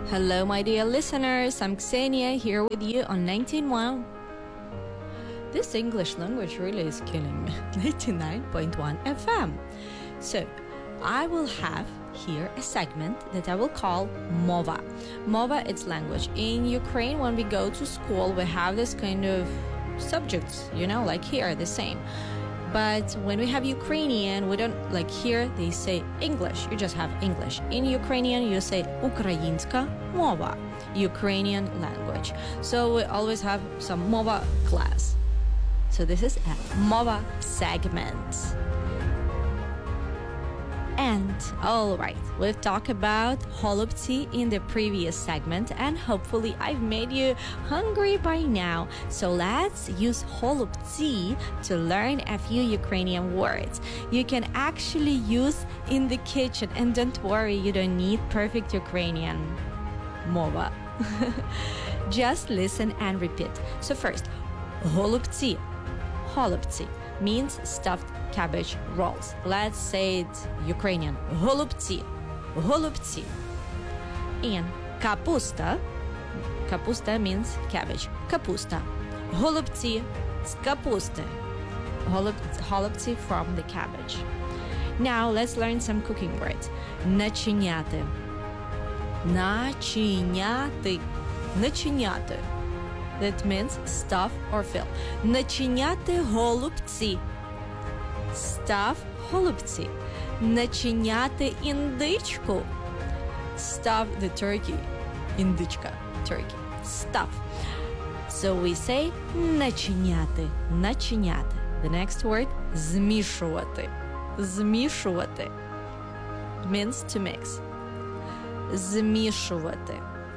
Hello, my dear listeners. I'm Ksenia here with you on 19.1. This English language really is killing me. 99.1 FM. So, I will have here a segment that I will call Mova. Mova, it's language. In Ukraine, when we go to school, we have this kind of subjects, like here, the same. But when we have Ukrainian, we don't, like here, they say English. You just have English. In Ukrainian, you say Українська мова, Ukrainian language. So we always have some Mova class. So this is a Mova segment. And all right, we've talked about holubtsi in the previous segment, and hopefully I've made you hungry by now. So let's use holubtsi to learn a few Ukrainian words you can actually use in the kitchen. And don't worry, you don't need perfect Ukrainian mova. Just listen and repeat. So first, holubtsi. Holubtsi means stuffed cabbage rolls. Let's say it Ukrainian. Holubtsi. Holubtsi. And kapusta. Kapusta means cabbage. Kapusta. Holubtsi is kapusta. Holubtsi from the cabbage. Now let's learn some cooking words. Начиняти. Начиняти. Начиняти. That means stuff or fill. Начиняти голубці. Stuff голубці. Начиняти індичку. Stuff the turkey. Індичка. Turkey. Stuff. So we say начиняти. Начиняти. The next word змішувати. Змішувати. Means to mix. Змішувати.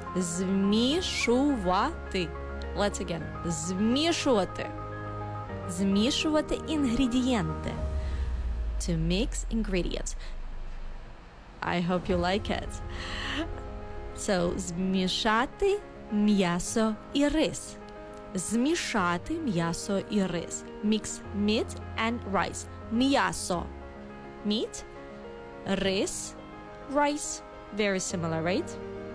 Змішувати. Let's again. Змішувати. Змішувати інгредієнти. To mix ingredients. I hope you like it. So, змішати м'ясо і рис. Змішати м'ясо і рис. Mix meat and rice. М'ясо. Meat. Рис. Rice. Very similar, right?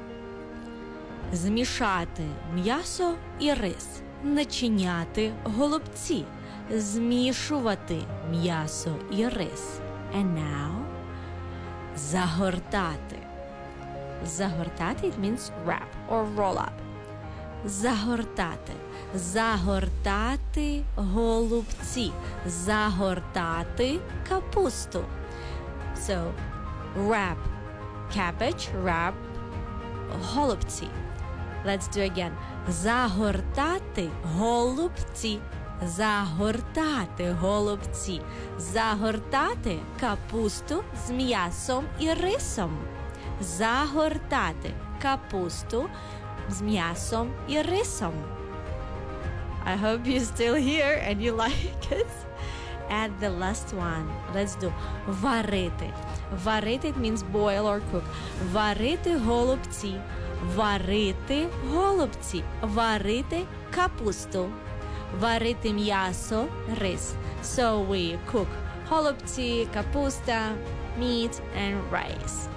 Змішати м'ясо і рис. Начиняти голубці. Змішувати м'ясо і рис. And now, загортати. Загортати, it means wrap or roll up. Загортати. Загортати голубці. Загортати капусту. So, wrap cabbage, wrap голубці. Let's do again. Загортати голубці. Загортати голубці. Загортати капусту з м'ясом і рисом. Загортати капусту з м'ясом і рисом. I hope you're still here and you like it. And the last one. Let's do варити. Варити, it means boil or cook. Варити голубці. Варити голубці. Варити капусту. Варити м'ясо, рис. So we cook голубці, капуста, meat and rice.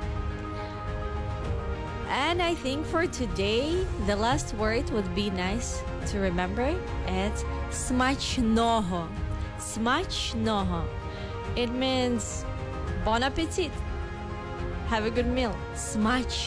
And I think for today, the last word would be nice to remember. It's смачного. Смачного. It means bon appetit. Have a good meal. Смачного.